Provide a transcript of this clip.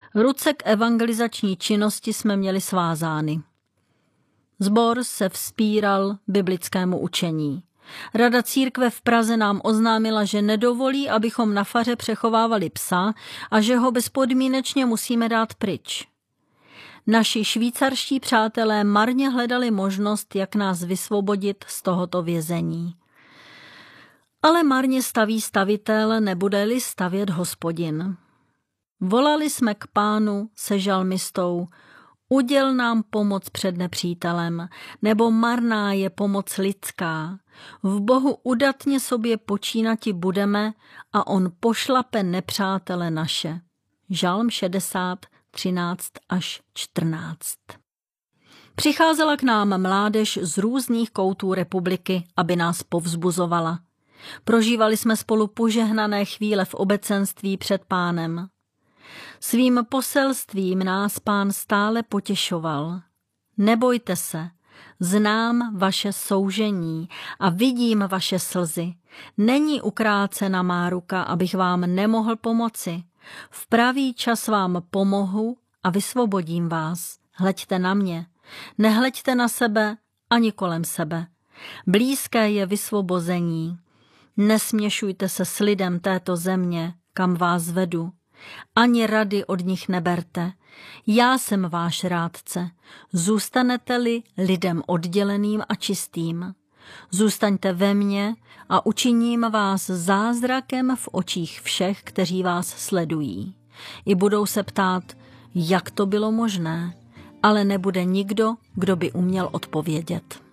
Ruce k evangelizační činnosti jsme měli svázány. Sbor se vzpíral biblickému učení. Rada církve v Praze nám oznámila, že nedovolí, abychom na faře přechovávali psa a že ho bezpodmínečně musíme dát pryč. Naši švýcarští přátelé marně hledali možnost, jak nás vysvobodit z tohoto vězení. Ale marně staví stavitel, nebude-li stavět Hospodin. Volali jsme k Pánu se žalmistou: uděl nám pomoc před nepřítelem, nebo marná je pomoc lidská. V Bohu udatně sobě počínati budeme a on pošlape nepřátele naše. Žalm 60, 13 až 14. Přicházela k nám mládež z různých koutů republiky, aby nás povzbuzovala. Prožívali jsme spolu požehnané chvíle v obecenství před Pánem. Svým poselstvím nás Pán stále potěšoval. Nebojte se, znám vaše soužení a vidím vaše slzy. Není ukrácena má ruka, abych vám nemohl pomoci. V pravý čas vám pomohu a vysvobodím vás. Hleďte na mě, nehleďte na sebe ani kolem sebe. Blízké je vysvobození. Nesměšujte se s lidem této země, kam vás vedu. Ani rady od nich neberte. Já jsem váš rádce. Zůstanete-li lidem odděleným a čistým. Zůstaňte ve mně a učiním vás zázrakem v očích všech, kteří vás sledují. I budou se ptát, jak to bylo možné, ale nebude nikdo, kdo by uměl odpovědět.